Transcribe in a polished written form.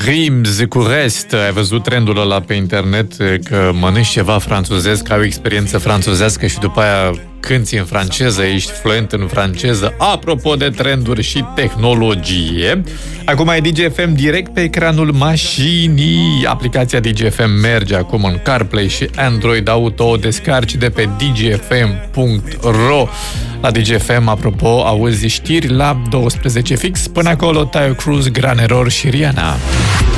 rimes cu rest. Ai văzut trendul ăla pe internet că mănânci ceva franțuzesc, ai o experiență franțuzească și după aia cânti în franceză, ești fluent în franceză. Apropo de trenduri și tehnologie, acum ai DGFM direct pe ecranul mașinii. Aplicația DGFM merge acum în CarPlay și Android Auto. O descarci de pe dgfm.ro. La DGFM, apropo, auzi știri la 12 fix. Până acolo, Taio Cruz, Gran Error și Rihanna.